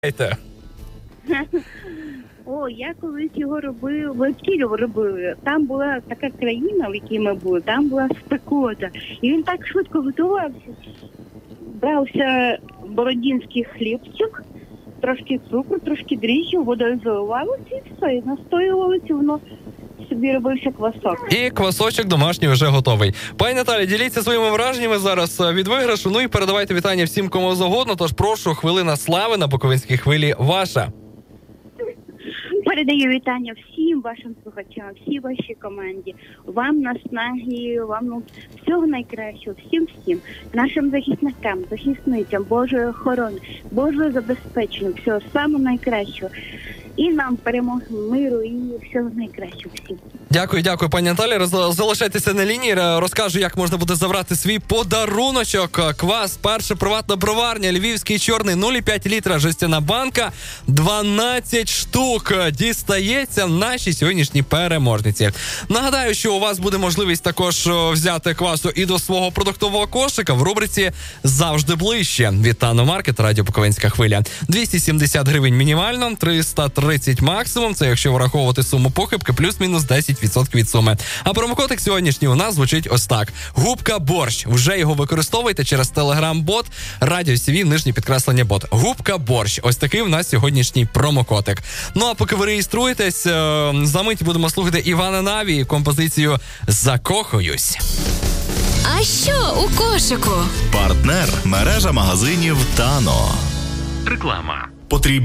О, я колись його робив, в Києві робили. Там була така країна, в якій ми були, там була спекота. І він так швидко готувався. Брався бородінський хлібчик, трошки цукру, трошки дріжджів, водою заливалося і все. І настоювалося, воно собі робився квасок. І квасочок домашній вже готовий. Пані Наталі, діліться своїми враженнями зараз від виграшу. Ну і передавайте вітання всім, кому завгодно. Тож прошу, хвилина слави на Буковинській хвилі ваша. Передаю вітання всім вашим слухачам, всій вашій команді. Вам наснаги, вам всього найкращого, всім, нашим захисникам, захисницям, Божої охорони, Божого забезпечення, всього самого найкращого. І нам перемоги, миру і всього найкращого всім. Дякую, пані Наталі. Залишайтеся на лінії. Розкажу, як можна буде забрати свій подаруночок. Квас, перша приватна броварня, Львівський чорний, 0,5 літра, жестяна банка, 12 штук дістається нашій сьогоднішній переможниці. Нагадаю, що у вас буде можливість також взяти квасу і до свого продуктового кошика в рубриці «Завжди ближче» від Тано Маркет, Радіо Буковинська хвиля. 270 гривень мінімально, 330 максимум. Це якщо враховувати суму похибки, плюс-мінус 10% від суми. А промокодик сьогоднішній у нас звучить ось так. Губка борщ. Вже його використовуйте через телеграм-бот, Радіо СІВІ, нижнє підкреслення бот. Губка борщ. Ось такий у нас сьогоднішній промокодик. Ну а поки ви реєструєтесь, за мить будемо слухати Івана Наві і композицію «Закохуюсь». А що у кошику? Партнер – мережа магазинів «Тано». Реклама. Потрібно